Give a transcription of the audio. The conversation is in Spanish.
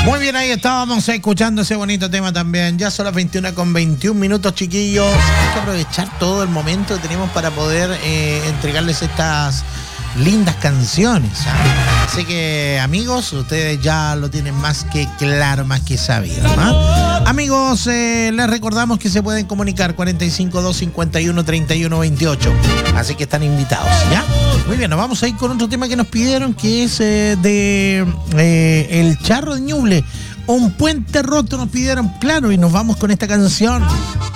Muy bien, ahí estábamos escuchando ese bonito tema también. Ya son las 21:21, chiquillos. Hay que aprovechar todo el momento que tenemos para poder entregarles estas lindas canciones, ¿sabes? Así que, amigos, ustedes ya lo tienen más que claro, más que sabido, ¿no? Amigos, les recordamos que se pueden comunicar 452513128. Así que están invitados, ¿ya? Muy bien, nos vamos a ir con otro tema que nos pidieron, que es de El Charro de Ñuble. Un puente roto nos pidieron, claro, y nos vamos con esta canción.